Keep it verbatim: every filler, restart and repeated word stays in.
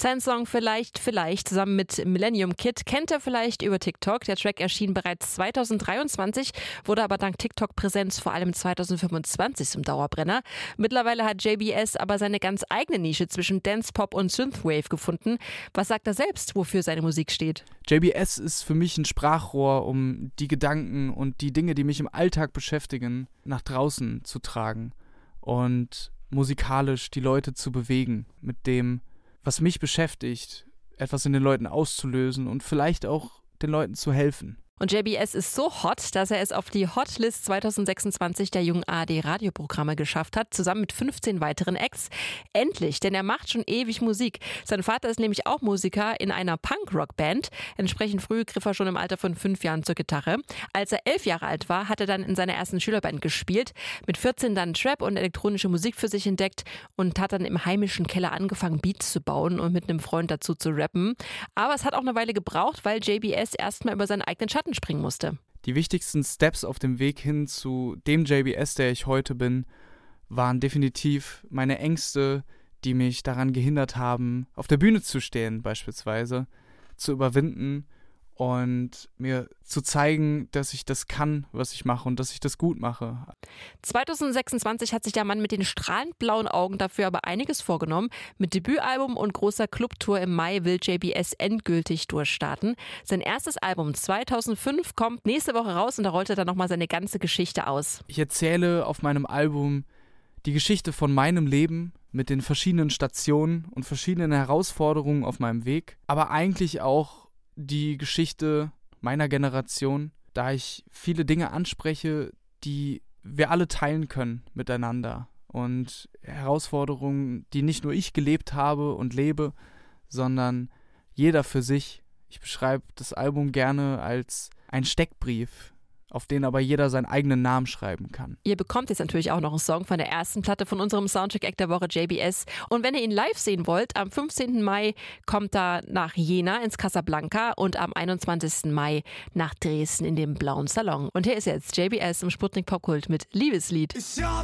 Sein Song Vielleicht, Vielleicht zusammen mit Millennium Kid kennt er vielleicht über TikTok. Der Track erschien bereits zweitausenddreiundzwanzig, wurde aber dank TikTok-Präsenz vor allem zweitausendfünfundzwanzig zum Dauerbrenner. Mittlerweile hat J B S aber seine ganz eigene Nische zwischen Dance, Pop und Synthwave gefunden. Was sagt er selbst, wofür seine Musik steht? J B S ist für mich ein Sprachrohr, um die Gedanken und die Dinge, die mich im Alltag beschäftigen, nach draußen zu tragen und musikalisch die Leute zu bewegen mit dem, was mich beschäftigt, etwas in den Leuten auszulösen und vielleicht auch den Leuten zu helfen. Und J B S ist so hot, dass er es auf die Hotlist zweitausendsechsundzwanzig der jungen A R D-Radioprogramme geschafft hat, zusammen mit fünfzehn weiteren Acts. Endlich, denn er macht schon ewig Musik. Sein Vater ist nämlich auch Musiker in einer Punk-Rock-Band. Entsprechend früh griff er schon im Alter von fünf Jahren zur Gitarre. Als er elf Jahre alt war, hat er dann in seiner ersten Schülerband gespielt. Mit vierzehn dann Trap und elektronische Musik für sich entdeckt und hat dann im heimischen Keller angefangen, Beats zu bauen und mit einem Freund dazu zu rappen. Aber es hat auch eine Weile gebraucht, weil J B S erstmal über seinen eigenen Schatten springen musste. Die wichtigsten Steps auf dem Weg hin zu dem J B S, der ich heute bin, waren definitiv meine Ängste, die mich daran gehindert haben, auf der Bühne zu stehen beispielsweise, zu überwinden und mir zu zeigen, dass ich das kann, was ich mache und dass ich das gut mache. zweitausendsechsundzwanzig hat sich der Mann mit den strahlend blauen Augen dafür aber einiges vorgenommen. Mit Debütalbum und großer Clubtour im Mai will J B S endgültig durchstarten. Sein erstes Album zweitausendfünf kommt nächste Woche raus und da rollt er dann nochmal seine ganze Geschichte aus. Ich erzähle auf meinem Album die Geschichte von meinem Leben mit den verschiedenen Stationen und verschiedenen Herausforderungen auf meinem Weg, aber eigentlich auch die Geschichte meiner Generation, da ich viele Dinge anspreche, die wir alle teilen können miteinander und Herausforderungen, die nicht nur ich gelebt habe und lebe, sondern jeder für sich. Ich beschreibe das Album gerne als ein Steckbrief, auf den aber jeder seinen eigenen Namen schreiben kann. Ihr bekommt jetzt natürlich auch noch einen Song von der ersten Platte von unserem Soundcheck-Act der Woche J B S. Und wenn ihr ihn live sehen wollt, am fünfzehnten Mai kommt er nach Jena ins Casablanca und am einundzwanzigsten Mai nach Dresden in den Blauen Salon. Und hier ist jetzt J B S im Sputnik Popkult mit Liebeslied.